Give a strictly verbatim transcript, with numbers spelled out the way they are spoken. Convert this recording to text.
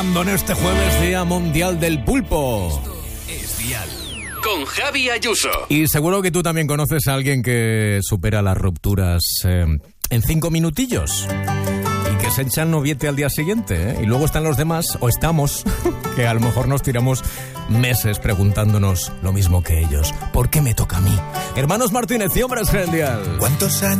En este jueves, Día Mundial del Pulpo. Es Dial. Con Javi Ayuso. Y seguro que tú también conoces a alguien que supera las rupturas eh, en cinco minutillos. Y que se echan noviete al día siguiente, ¿eh? Y luego están los demás, o estamos, que a lo mejor nos tiramos meses preguntándonos lo mismo que ellos. ¿Por qué me toca a mí? Hermanos Martínez y Hombres Gel Dial. ¿Cuántos años